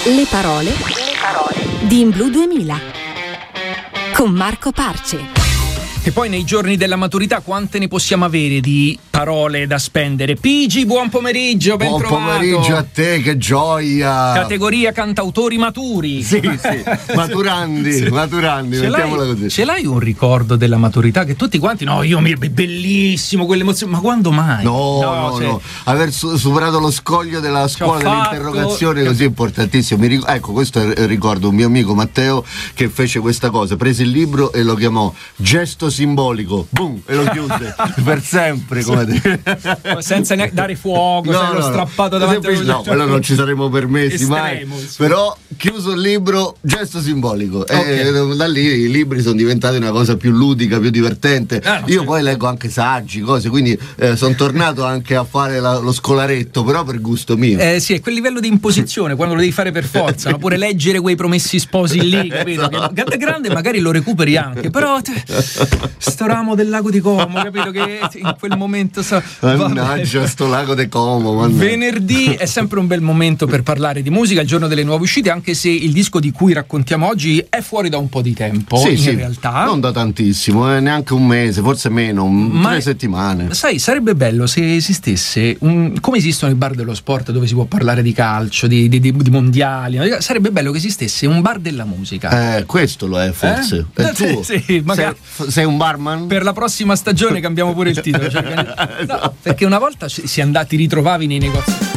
Le parole di In Blu 2000 con Marco Parce. E poi nei giorni della maturità quante ne possiamo avere di parole da spendere? Pigi, buon pomeriggio, ben buon trovato. Pomeriggio a te, che gioia. Categoria cantautori maturi. Sì, maturandi, Sì. mettiamola così. Ce l'hai un ricordo della maturità che tutti quanti, bellissimo quell'emozione, ma quando mai? No. Aver superato lo scoglio della scuola dell'interrogazione così importantissimo. Ecco, questo ricordo un mio amico Matteo che fece questa cosa, prese il libro e lo chiamò Gesto simbolico, boom, e lo chiuse per sempre, come dire. Senza neanche dare fuoco, strappato davanti a no, quello non ci saremmo permessi mai. Però chiuso il libro, gesto simbolico. Okay. E da lì i libri sono diventati una cosa più ludica, più divertente. Io poi leggo anche saggi, cose, quindi sono tornato anche a fare lo scolaretto, però per gusto mio. Sì, è quel livello di imposizione quando lo devi fare per forza, no? Pure leggere quei Promessi Sposi lì, capito? Esatto. Che grande magari lo recuperi anche, però sto ramo del lago di Como, capito? Che in quel momento mannaggia sto lago di Como, mannaggia. Venerdì è sempre un bel momento per parlare di musica, il giorno delle nuove uscite, anche se il disco di cui raccontiamo oggi è fuori da un po' di tempo, in realtà non da tantissimo, neanche un mese, forse meno, 3 settimane. Sai, sarebbe bello se esistesse come esistono i bar dello sport dove si può parlare di calcio, di mondiali, sarebbe bello che esistesse un bar della musica. Questo lo è forse. È il tuo. Sì, magari sei un barman? Per la prossima stagione cambiamo pure il titolo, perché una volta ti ritrovavi nei negozi.